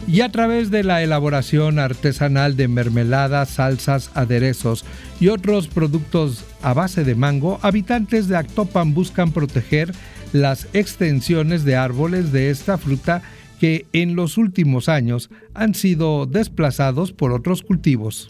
y a través de la elaboración artesanal de mermeladas, salsas, aderezos y otros productos a base de mango, habitantes de Actopan buscan proteger las extensiones de árboles de esta fruta que en los últimos años han sido desplazados por otros cultivos.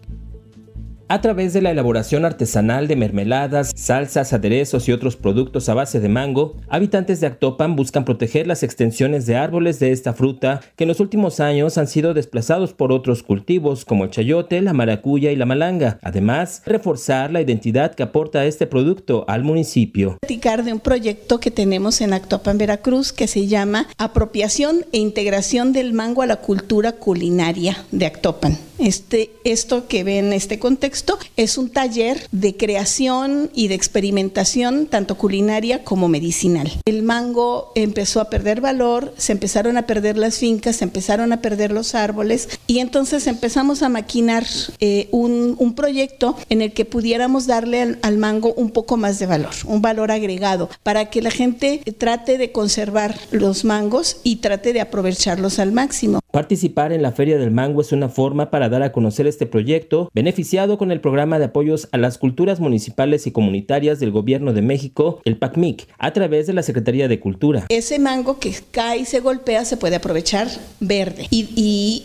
A través de la elaboración artesanal de mermeladas, salsas, aderezos y otros productos a base de mango, habitantes de Actopan buscan proteger las extensiones de árboles de esta fruta que en los últimos años han sido desplazados por otros cultivos como el chayote, la maracuya y la malanga. Además, reforzar la identidad que aporta este producto al municipio. Platicar de un proyecto que tenemos en Actopan, Veracruz, que se llama Apropiación e Integración del Mango a la Cultura Culinaria de Actopan. Esto que ven en este contexto es un taller de creación y de experimentación tanto culinaria como medicinal. El mango empezó a perder valor, se empezaron a perder las fincas, se empezaron a perder los árboles y entonces empezamos a maquinar un proyecto en el que pudiéramos darle al mango un poco más de valor, un valor agregado, para que la gente trate de conservar los mangos y trate de aprovecharlos al máximo. Participar en la Feria del Mango es una forma para dar a conocer este proyecto, beneficiado con el programa de apoyos a las culturas municipales y comunitarias del Gobierno de México, el PACMIC, a través de la Secretaría de Cultura. Ese mango que cae y se golpea se puede aprovechar verde y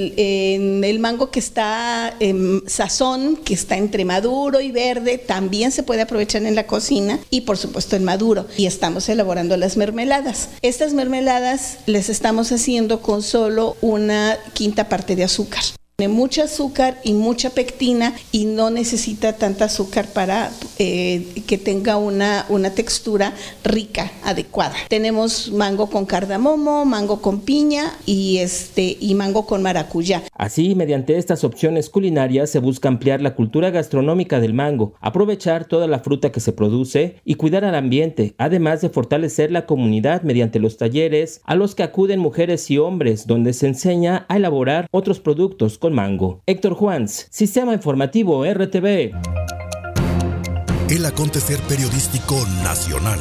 el mango que está en sazón, que está entre maduro y verde, también se puede aprovechar en la cocina y por supuesto en maduro. Y estamos elaborando las mermeladas. Estas mermeladas les estamos haciendo con solo una quinta parte de azúcar. Tiene mucho azúcar y mucha pectina y no necesita tanta azúcar para que tenga una textura rica, adecuada. Tenemos mango con cardamomo, mango con piña y mango con maracuyá. Así, mediante estas opciones culinarias se busca ampliar la cultura gastronómica del mango, aprovechar toda la fruta que se produce y cuidar al ambiente, además de fortalecer la comunidad mediante los talleres a los que acuden mujeres y hombres, donde se enseña a elaborar otros productos con mango. Héctor Juans, Sistema Informativo RTV. El acontecer periodístico nacional.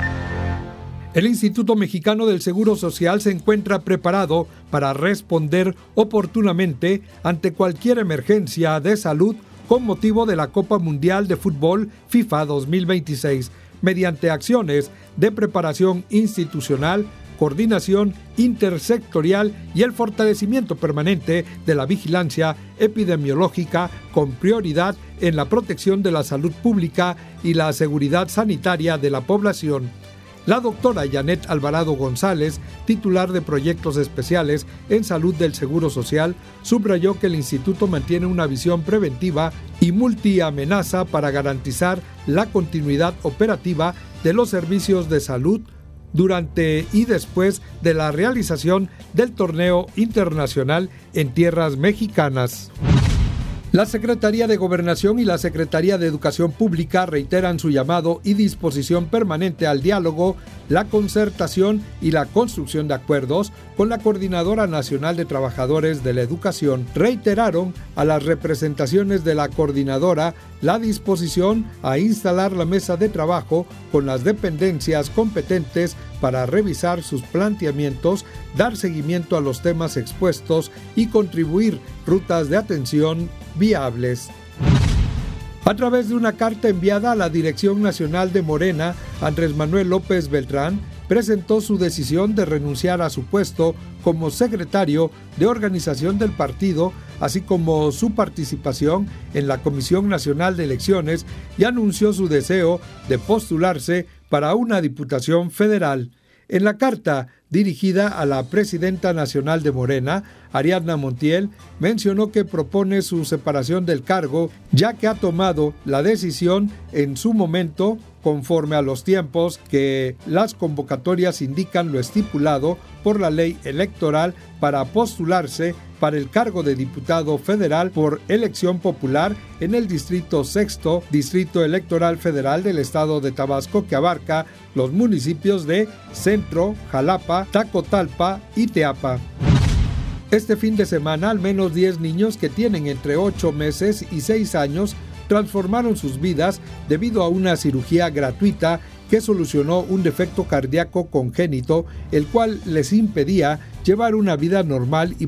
El Instituto Mexicano del Seguro Social se encuentra preparado para responder oportunamente ante cualquier emergencia de salud con motivo de la Copa Mundial de Fútbol FIFA 2026, mediante acciones de preparación institucional, coordinación intersectorial y el fortalecimiento permanente de la vigilancia epidemiológica con prioridad en la protección de la salud pública y la seguridad sanitaria de la población. La doctora Janet Alvarado González, titular de Proyectos Especiales en Salud del Seguro Social, subrayó que el instituto mantiene una visión preventiva y multiamenaza para garantizar la continuidad operativa de los servicios de salud durante y después de la realización del torneo internacional en tierras mexicanas. La Secretaría de Gobernación y la Secretaría de Educación Pública reiteran su llamado y disposición permanente al diálogo, la concertación y la construcción de acuerdos con la Coordinadora Nacional de Trabajadores de la Educación. Reiteraron a las representaciones de la coordinadora la disposición a instalar la mesa de trabajo con las dependencias competentes para revisar sus planteamientos, dar seguimiento a los temas expuestos y contribuir rutas de atención viables. A través de una carta enviada a la Dirección Nacional de Morena, Andrés Manuel López Beltrán presentó su decisión de renunciar a su puesto como secretario de organización del partido, así como su participación en la Comisión Nacional de Elecciones, y anunció su deseo de postularse para una diputación federal. En la carta dirigida a la presidenta nacional de Morena, Ariadna Montiel, mencionó que propone su separación del cargo, ya que ha tomado la decisión en su momento, conforme a los tiempos que las convocatorias indican lo estipulado por la ley electoral para postularse para el cargo de diputado federal por elección popular en el Distrito Sexto, Distrito Electoral Federal del Estado de Tabasco, que abarca los municipios de Centro, Jalapa, Tacotalpa y Teapa. Este fin de semana, al menos 10 niños que tienen entre 8 meses y 6 años transformaron sus vidas debido a una cirugía gratuita que solucionó un defecto cardíaco congénito, el cual les impedía llevar una vida normal y